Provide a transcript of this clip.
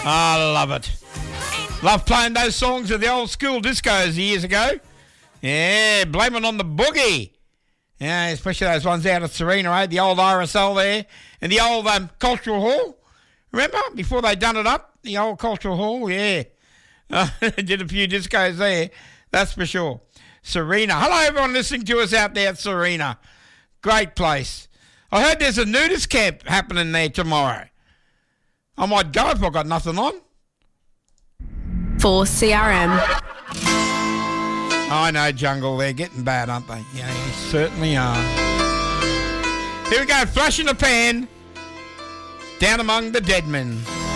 I love it. Love playing those songs of the old school discos years ago. Yeah, blame it on the boogie. Yeah, especially those ones out of Serena, eh? The old RSL there. And the old Cultural Hall. Remember? Before they done it up? The old Cultural Hall, yeah. Did a few discos there. That's for sure. Serena. Hello, everyone listening to us out there at Serena. Great place. I heard there's a nudist camp happening there tomorrow. I might go if I've got nothing on. For CRM. I know, Jungle. They're getting bad, aren't they? Yeah, they certainly are. Here we go. Flash in the pan. Down among the dead men.